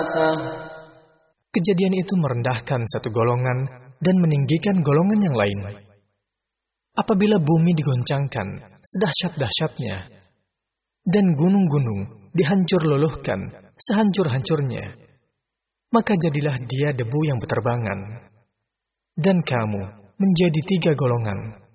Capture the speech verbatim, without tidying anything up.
Kejadian itu merendahkan satu golongan dan meninggikan golongan yang lain. Apabila bumi digoncangkan sedahsyat-dahsyatnya, dan gunung-gunung dihancur luluhkan sehancur-hancurnya, maka jadilah dia debu yang berterbangan. Dan kamu menjadi tiga golongan,